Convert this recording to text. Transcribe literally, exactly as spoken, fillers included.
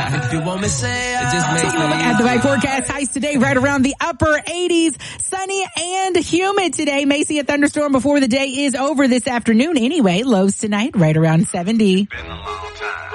If you want me to say, it just makes me Look at the right forecast. Highs today right around the upper eighties. Sunny and humid today. May see a thunderstorm before the day is over this afternoon anyway. Lows tonight right around seventy. Been a long